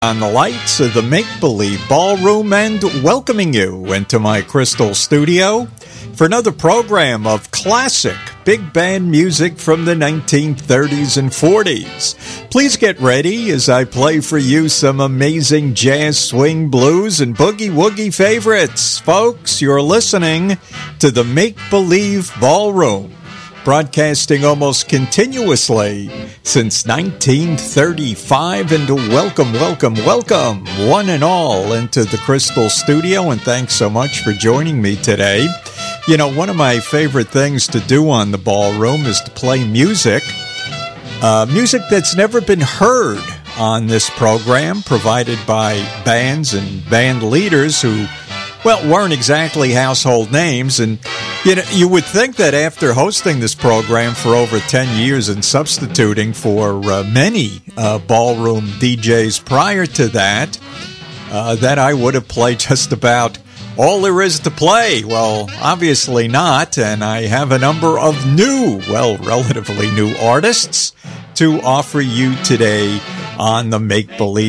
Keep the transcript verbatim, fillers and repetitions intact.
on the lights of the Make Believe Ballroom and welcoming you into my crystal studio for another program of classic big band music from the nineteen thirties and forties. Please get ready as I play for you some amazing jazz, swing, blues, and boogie-woogie favorites. Folks, you're listening to the Make Believe Ballroom, broadcasting almost continuously since nineteen thirty-five, and welcome, welcome, welcome, one and all, into the Crystal Studio, and thanks so much for joining me today. You know, one of my favorite things to do on the ballroom is to play music, uh, music that's never been heard on this program, provided by bands and band leaders who, well, weren't exactly household names. And you know, you would think that after hosting this program for over ten years and substituting for uh, many uh, ballroom D Js prior to that, uh, that I would have played just about all there is to play. Well, obviously not, and I have a number of new, well, relatively new artists to offer you today on the Make Believe